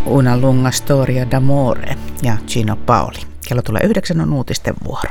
Una lunga storia d'amore ja Gino Paoli. Kello tulee 9 on uutisten vuoro.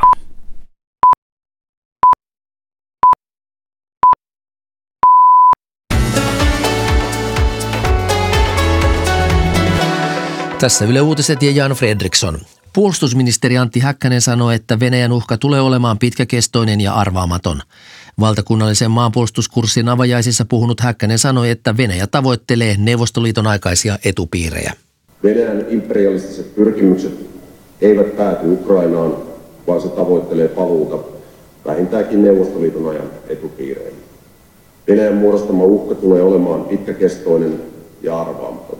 Tässä Yle Uutiset ja Jan Fredriksson. Puolustusministeri Antti Häkkänen sanoi, että Venäjän uhka tulee olemaan pitkäkestoinen ja arvaamaton. Valtakunnallisen maanpuolustuskurssin avajaisissa puhunut Häkkänen sanoi, että Venäjä tavoittelee Neuvostoliiton aikaisia etupiirejä. Venäjän imperialistiset pyrkimykset eivät pääty Ukrainaan, vaan se tavoittelee paluuta vähintäänkin Neuvostoliiton ajan etupiireihin. Venäjän muodostama uhka tulee olemaan pitkäkestoinen ja arvaamaton.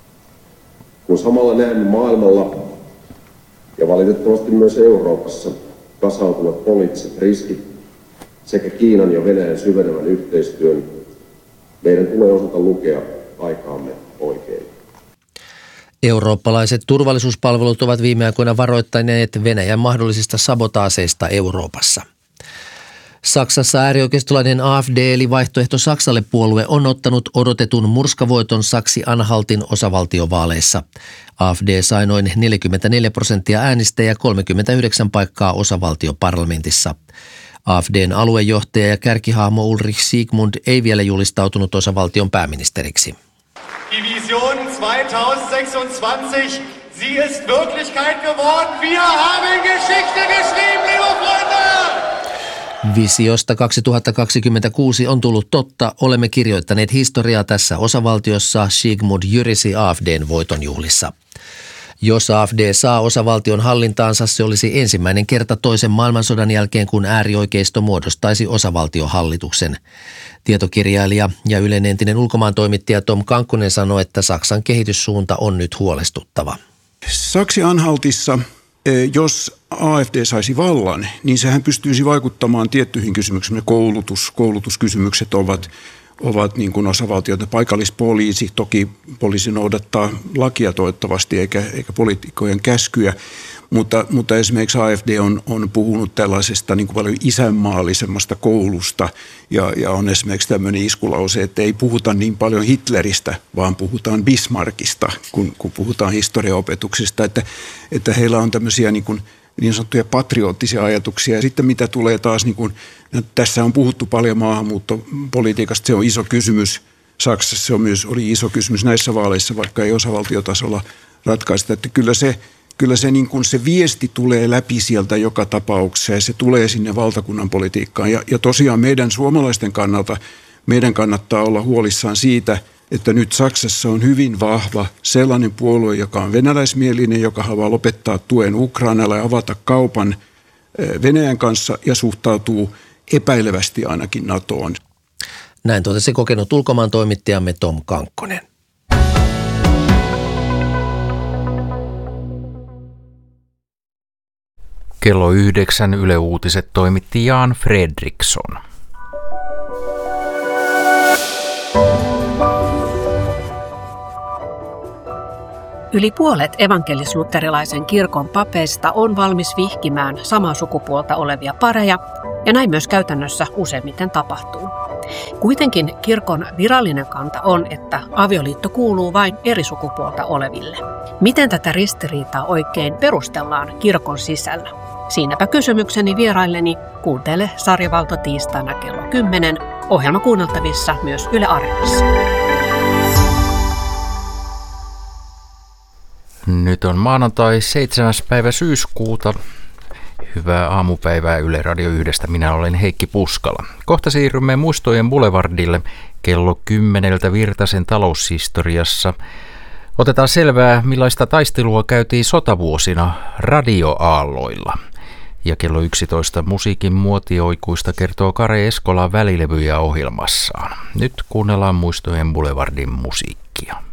Kun samalla näemme maailmalla ja valitettavasti myös Euroopassa kasautuvat poliittiset riskit sekä Kiinan ja Venäjän syvenevän yhteistyön, meidän tulee osata lukea aikaamme oikein. Eurooppalaiset turvallisuuspalvelut ovat viime aikoina varoittaneet Venäjän mahdollisista sabotaaseista Euroopassa. Saksassa äärioikeistolainen AfD eli Vaihtoehto Saksalle -puolue on ottanut odotetun murskavoiton Saksi-Anhaltin osavaltiovaaleissa. AfD sai noin 44% äänistä ja 39 paikkaa osavaltioparlamentissa. AfDn aluejohtaja ja kärkihahmo Ulrich Siegmund ei vielä julistautunut osavaltion pääministeriksi. Die Vision 2026, sie ist Wirklichkeit geworden. Wir haben Geschichte geschrieben, liebe Freunde! Visiosta 2026 on tullut totta. Olemme kirjoittaneet historiaa tässä osavaltiossa, Siegmund jyrisi AfDn voitonjuhlissa. Jos AfD saa osavaltion hallintaansa, se olisi ensimmäinen kerta toisen maailmansodan jälkeen, kun äärioikeisto muodostaisi osavaltiohallituksen. Tietokirjailija ja Ylen entinen ulkomaantoimittaja Tom Kankkonen sanoi, että Saksan kehityssuunta on nyt huolestuttava. Saksi-Anhaltissa, jos AfD saisi vallan, niin sehän pystyisi vaikuttamaan tiettyihin kysymyksiin. Koulutuskysymykset ovat niin kuin osavaltioita. Paikallispoliisi, toki poliisi noudattaa lakia toivottavasti eikä poliitikkojen käskyjä, mutta esimerkiksi AfD on puhunut tällaisesta niin kuin paljon isänmaallisemmasta koulusta ja on esimerkiksi tämmöinen iskulause, että ei puhuta niin paljon Hitleristä, vaan puhutaan Bismarckista, kun puhutaan historiaopetuksesta, että heillä on tämmöisiä niin sanottuja patriottisia ajatuksia. Ja sitten mitä tulee taas, tässä on puhuttu paljon maahanmuuttopolitiikasta, se on iso kysymys. Saksassa se oli iso kysymys näissä vaaleissa, vaikka ei osavaltiotasolla ratkaista. Että kyllä se viesti tulee läpi sieltä joka tapauksessa ja se tulee sinne valtakunnan politiikkaan. Ja tosiaan meidän suomalaisten kannalta, meidän kannattaa olla huolissaan siitä, että nyt Saksassa on hyvin vahva sellainen puolue, joka on venäläismielinen, joka haluaa lopettaa tuen Ukrainalle ja avata kaupan Venäjän kanssa ja suhtautuu epäilevästi ainakin NATOon. Näin totesi kokenut ulkomaantoimittajamme Tom Kankkonen. Kello 9 Yle Uutiset toimitti Jan Fredriksson. Yli puolet evankelis-luterilaisen kirkon papeista on valmis vihkimään samaa sukupuolta olevia pareja, ja näin myös käytännössä useimmiten tapahtuu. Kuitenkin kirkon virallinen kanta on, että avioliitto kuuluu vain eri sukupuolta oleville. Miten tätä ristiriitaa oikein perustellaan kirkon sisällä? Siinäpä kysymykseni vierailleni. Kuuntele Sarjavalta tiistaina kello 10. Ohjelma kuunneltavissa myös Yle Areenassa. Nyt on maanantai 7. päivä syyskuuta. Hyvää aamupäivää Yle Radio 1. Minä olen Heikki Puskala. Kohta siirrymme Muistojen Boulevardille kello 10 Virtasen taloushistoriassa. Otetaan selvää, millaista taistelua käytiin sotavuosina radioaalloilla. Ja kello 11 musiikin muotioikuista kertoo Kare Eskola välilevyjä ohjelmassaan. Nyt kuunnellaan Muistojen Boulevardin musiikkia.